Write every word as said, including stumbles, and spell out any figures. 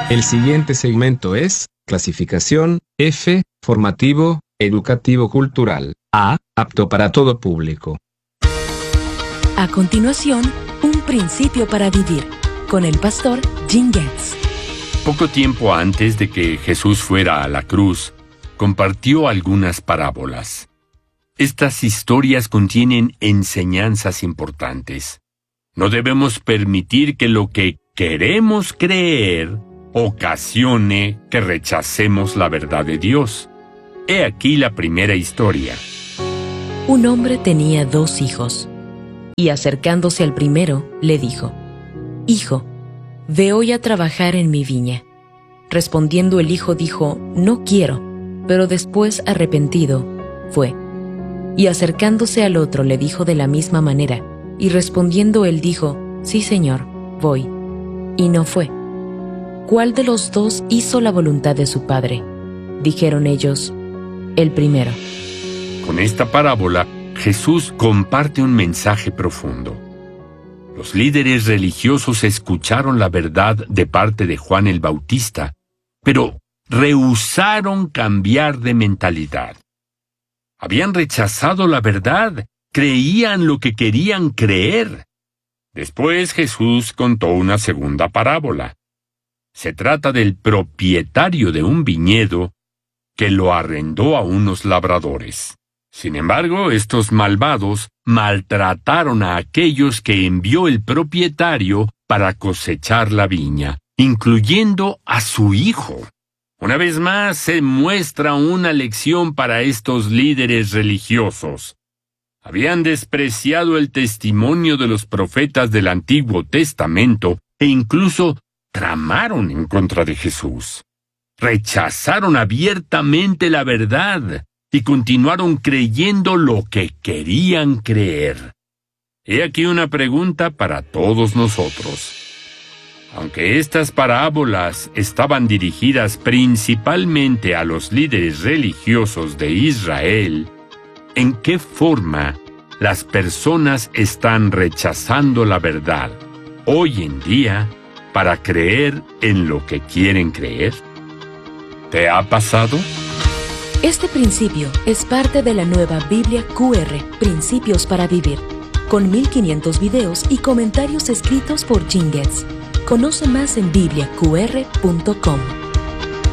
El siguiente segmento es clasificación F, formativo, educativo cultural. A, apto para todo público. A continuación, un principio para vivir, con el pastor Jim Getz. Poco tiempo antes de que Jesús fuera a la cruz, compartió algunas parábolas. Estas historias contienen enseñanzas importantes. No debemos permitir que lo que queremos creer ocasione que rechacemos la verdad de Dios. He aquí la primera historia. Un hombre tenía dos hijos, y acercándose al primero, le dijo: Hijo, ve hoy a trabajar en mi viña. Respondiendo el hijo dijo: No quiero, pero después, arrepentido, fue. Y acercándose al otro le dijo de la misma manera, y respondiendo él dijo: Sí, señor, voy. Y no fue. ¿Cuál de los dos hizo la voluntad de su padre? Dijeron ellos: El primero. Con esta parábola, Jesús comparte un mensaje profundo. Los líderes religiosos escucharon la verdad de parte de Juan el Bautista, pero rehusaron cambiar de mentalidad. Habían rechazado la verdad, creían lo que querían creer. Después Jesús contó una segunda parábola. Se trata del propietario de un viñedo que lo arrendó a unos labradores. Sin embargo, estos malvados maltrataron a aquellos que envió el propietario para cosechar la viña, incluyendo a su hijo. Una vez más se muestra una lección para estos líderes religiosos. Habían despreciado el testimonio de los profetas del Antiguo Testamento e incluso tramaron en contra de Jesús. Rechazaron abiertamente la verdad y continuaron creyendo lo que querían creer. He aquí una pregunta para todos nosotros. Aunque estas parábolas estaban dirigidas principalmente a los líderes religiosos de Israel, ¿en qué forma las personas están rechazando la verdad hoy en día para creer en lo que quieren creer? ¿Te ha pasado? Este principio es parte de la nueva Biblia Q R, Principios para Vivir, con mil quinientos videos y comentarios escritos por Jim Getz. Conoce más en biblia q r punto com.